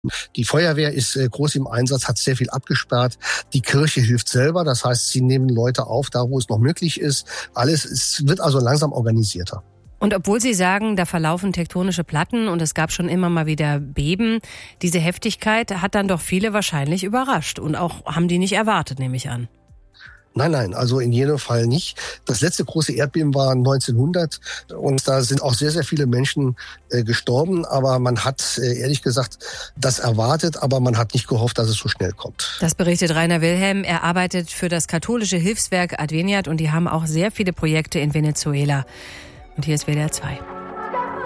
Die Feuerwehr ist groß im Einsatz, hat sehr viel abgesperrt. Die Kirche hilft selber, das heißt, sie nehmen Leute auf, da wo es noch möglich ist. Es wird also langsam organisierter. Und obwohl Sie sagen, da verlaufen tektonische Platten und es gab schon immer mal wieder Beben, diese Heftigkeit hat dann doch viele wahrscheinlich überrascht und auch haben die nicht erwartet, nehme ich an. Nein, also in jedem Fall nicht. Das letzte große Erdbeben war 1900 und da sind auch sehr, sehr viele Menschen gestorben. Aber man hat ehrlich gesagt das erwartet, aber man hat nicht gehofft, dass es so schnell kommt. Das berichtet Rainer Wilhelm. Er arbeitet für das katholische Hilfswerk Adveniat und die haben auch sehr viele Projekte in Venezuela. Und hier ist WDR 2.